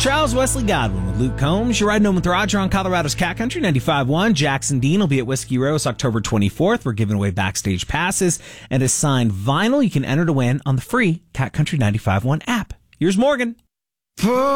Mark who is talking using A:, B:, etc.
A: Charles Wesley Godwin with Luke Combs. You're riding home with Roger on Colorado's Cat Country 95.1. Jackson Dean will be at Whiskey Rose October 24th. We're giving away backstage passes and a signed vinyl you can enter to win on the free Cat Country 95.1 app. Here's Morgan.